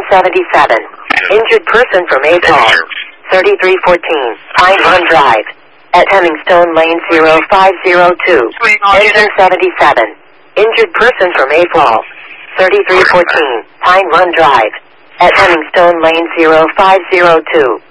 77. Injured person from Apol. 3314. Pine Run Drive. At Hemmingstone Lane 0502. Engine 77. Injured person from Apol. 3314. Pine Run Drive. At Hemmingstone Lane 0502.